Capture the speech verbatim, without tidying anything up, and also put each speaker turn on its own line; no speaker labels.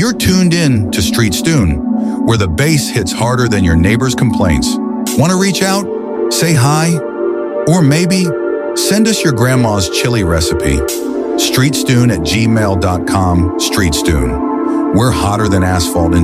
You're tuned in to Street Stoon, where the bass hits harder than your neighbor's complaints. Want to reach out? Say hi? Or maybe send us your grandma's chili recipe. streetstoon at gmail dot com. Street Stoon. We're hotter than asphalt in